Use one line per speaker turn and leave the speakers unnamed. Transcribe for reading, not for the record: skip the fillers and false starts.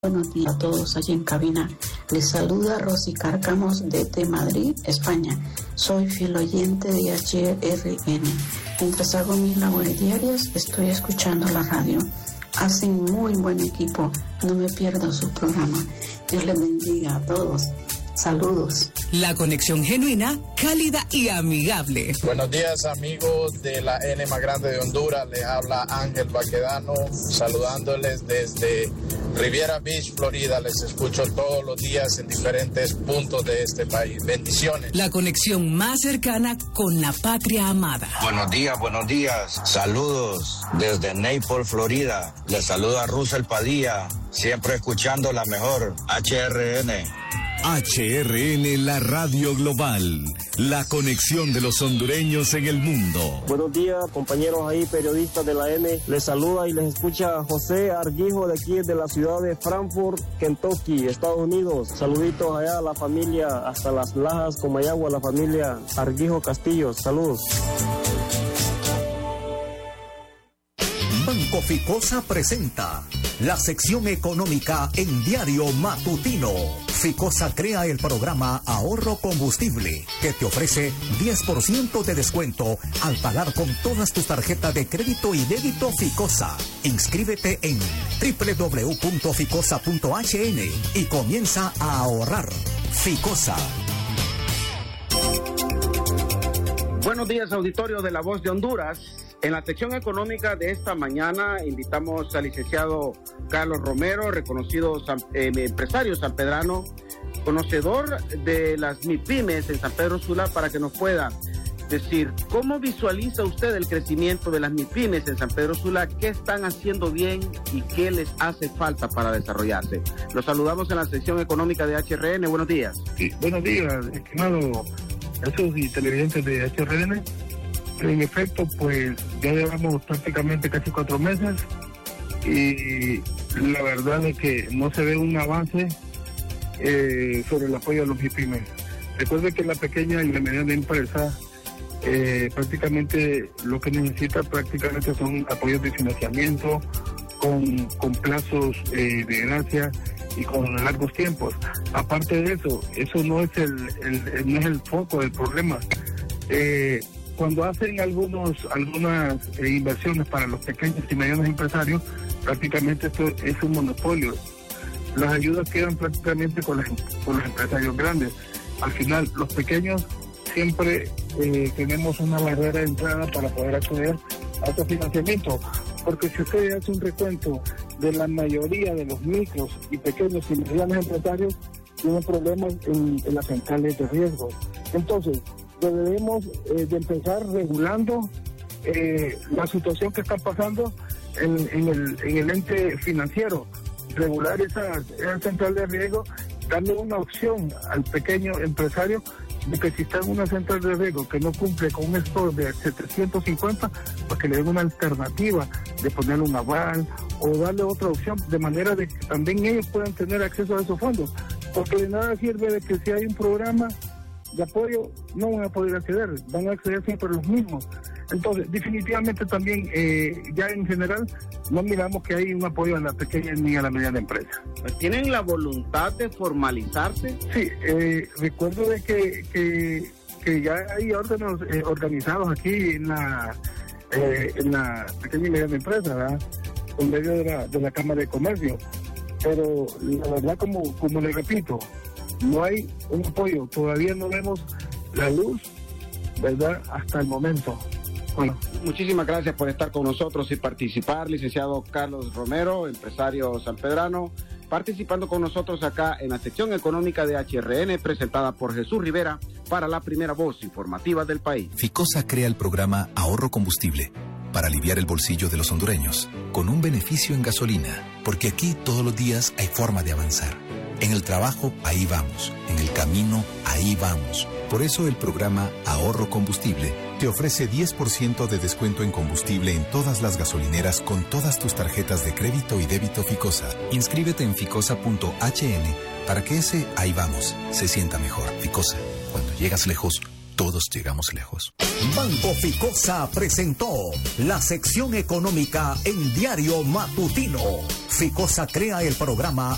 Buenos días a todos allí en cabina. Les saluda Rosy Cárcamos desde Madrid, España. Soy fiel oyente de HRN. Mientras hago mis labores diarias, estoy escuchando la radio. Hacen muy buen equipo. No me pierdo su programa. Dios les bendiga a todos. Saludos.
La conexión genuina, cálida y amigable.
Buenos días, amigos de la N más grande de Honduras. Les habla Ángel Baquedano, saludándoles desde Riviera Beach, Florida. Les escucho todos los días en diferentes puntos de este país. Bendiciones.
La conexión más cercana con la patria amada.
Buenos días. Saludos desde Naples, Florida. Les saluda Russell Padilla, siempre escuchando la mejor HRN.
HRN, la radio global, la conexión de los hondureños en el mundo.
Buenos días, compañeros ahí, periodistas de la N. Les saluda y les escucha José Argijo de aquí, de la ciudad de Frankfort, Kentucky, Estados Unidos. Saluditos allá a la familia, hasta Las Lajas, Comayagua, la familia Argijo Castillo. Saludos.
Banco Ficosa presenta la sección económica en Diario Matutino. Ficosa crea el programa Ahorro Combustible, que te ofrece 10% de descuento al pagar con todas tus tarjetas de crédito y débito Ficosa. Inscríbete en www.ficosa.hn y comienza a ahorrar. Ficosa.
Buenos días, auditorio de La Voz de Honduras. En la sección económica de esta mañana invitamos al licenciado Carlos Romero, reconocido empresario sanpedrano, conocedor de las MIPYMES en San Pedro Sula, para que nos pueda decir cómo visualiza usted el crecimiento de las MIPYMES en San Pedro Sula, qué están haciendo bien y qué les hace falta para desarrollarse. Los saludamos en la sección económica de HRN. Buenos días.
Sí, buenos días, estimado Jesús y televidentes de HRN. En efecto, pues ya llevamos prácticamente casi 4 meses y la verdad es que no se ve un avance sobre el apoyo a los MIPYMES. Recuerde que la pequeña y la mediana empresa prácticamente lo que necesita prácticamente son apoyos de financiamiento con plazos de gracia y con largos tiempos. Aparte de eso, eso no es el foco del problema. Cuando hacen algunas inversiones para los pequeños y medianos empresarios, prácticamente esto es un monopolio. Las ayudas quedan prácticamente con los empresarios grandes. Al final, los pequeños siempre tenemos una barrera de entrada para poder acceder a este financiamiento. Porque si usted hace un recuento de la mayoría de los micros y pequeños y medianos empresarios, tienen problemas en las centrales de riesgo. Entonces, debemos de empezar regulando la situación que está pasando en el ente financiero, regular esa central de riesgo, darle una opción al pequeño empresario de que si está en una central de riesgo que no cumple con un score de 750, pues que le den una alternativa de ponerle un aval o darle otra opción, de manera de que también ellos puedan tener acceso a esos fondos, porque de nada sirve de que si hay un programa de apoyo no van a poder acceder, van a acceder siempre los mismos. Entonces, definitivamente también, ya en general, no miramos que hay un apoyo a la pequeña ni a la mediana empresa.
¿Tienen la voluntad de formalizarse?
Sí, recuerdo de que ya hay órganos organizados aquí en la pequeña y mediana empresa, ¿verdad? Por medio de la Cámara de Comercio. Pero la verdad, como le repito, no hay un apoyo, todavía no vemos la luz, ¿verdad?, hasta el momento. Bueno.
Muchísimas gracias por estar con nosotros y participar, licenciado Carlos Romero, empresario sanpedrano, participando con nosotros acá en la sección económica de HRN, presentada por Jesús Rivera para la primera voz informativa del país.
Ficosa crea el programa Ahorro Combustible para aliviar el bolsillo de los hondureños, con un beneficio en gasolina, porque aquí todos los días hay forma de avanzar. En el trabajo, ahí vamos. En el camino, ahí vamos. Por eso el programa Ahorro Combustible te ofrece 10% de descuento en combustible en todas las gasolineras con todas tus tarjetas de crédito y débito Ficosa. Inscríbete en ficosa.hn para que ese ahí vamos se sienta mejor. Ficosa, cuando llegas lejos, todos llegamos lejos.
Banco Ficosa presentó la sección económica en Diario Matutino. Ficosa crea el programa